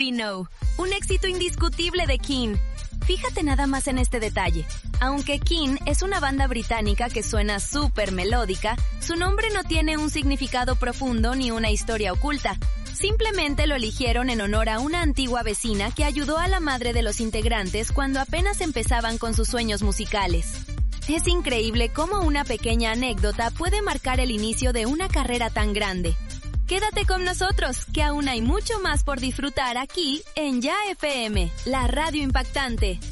Already Know, un éxito indiscutible de Keane. Fíjate nada más en este detalle. Aunque Keane es una banda británica que suena súper melódica, su nombre no tiene un significado profundo ni una historia oculta. Simplemente lo eligieron en honor a una antigua vecina que ayudó a la madre de los integrantes cuando apenas empezaban con sus sueños musicales. Es increíble cómo una pequeña anécdota puede marcar el inicio de una carrera tan grande. Quédate con nosotros, que aún hay mucho más por disfrutar aquí en Ya FM, la radio impactante.